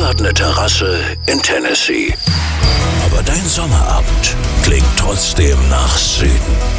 beladene Terrasse in Tennessee. Aber dein Sommerabend klingt trotzdem nach Süden.